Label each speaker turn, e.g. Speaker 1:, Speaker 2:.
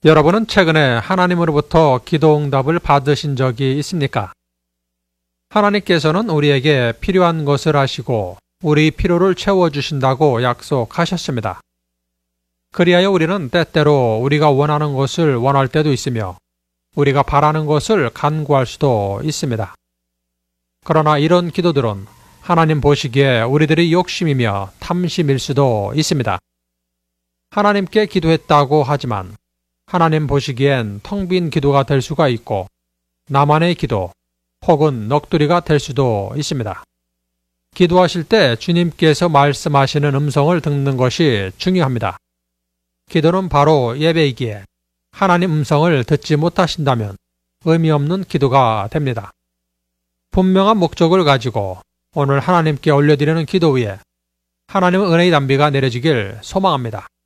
Speaker 1: 여러분은 최근에 하나님으로부터 기도 응답을 받으신 적이 있습니까? 하나님께서는 우리에게 필요한 것을 아시고 우리 필요를 채워주신다고 약속하셨습니다. 그리하여 우리는 때때로 우리가 원하는 것을 원할 때도 있으며 우리가 바라는 것을 간구할 수도 있습니다. 그러나 이런 기도들은 하나님 보시기에 우리들의 욕심이며 탐심일 수도 있습니다. 하나님께 기도했다고 하지만 하나님 보시기엔 텅 빈 기도가 될 수가 있고 나만의 기도 혹은 넋두리가 될 수도 있습니다. 기도하실 때 주님께서 말씀하시는 음성을 듣는 것이 중요합니다. 기도는 바로 예배이기에 하나님 음성을 듣지 못하신다면 의미 없는 기도가 됩니다. 분명한 목적을 가지고 오늘 하나님께 올려드리는 기도 위에 하나님의 은혜의 담비가 내려지길 소망합니다.